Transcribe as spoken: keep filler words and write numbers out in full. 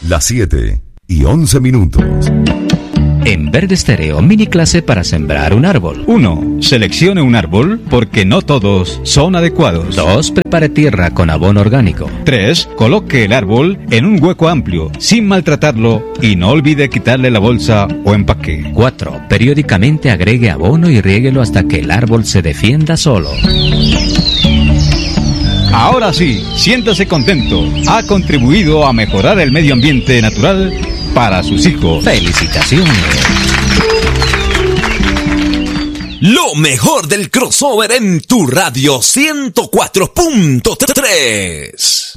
Las siete y once minutos. En Verde Estéreo, mini clase para sembrar un árbol. uno. Seleccione un árbol porque no todos son adecuados. dos. Prepare tierra con abono orgánico. tres. Coloque el árbol en un hueco amplio, sin maltratarlo, y no olvide quitarle la bolsa o empaque. cuatro. Periódicamente agregue abono y riéguelo hasta que el árbol se defienda solo. Ahora sí, siéntase contento. Ha contribuido a mejorar el medio ambiente natural para sus hijos. ¡Felicitaciones! Lo mejor del crossover en tu radio ciento cuatro punto tres.